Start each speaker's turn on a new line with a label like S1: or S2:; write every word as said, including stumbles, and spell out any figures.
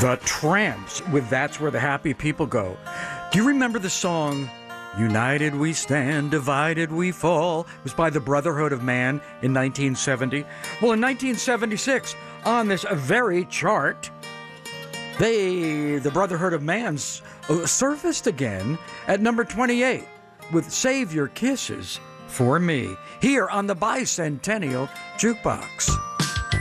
S1: The Tramps with That's Where the Happy People Go. Do you remember the song, United We Stand, Divided We Fall? It was by the Brotherhood of Man in nineteen seventy. Well, in nineteen seventy-six, on this very chart, they, the Brotherhood of Man, uh, surfaced again at number twenty-eight with Save Your Kisses for Me, here on the Bicentennial Jukebox.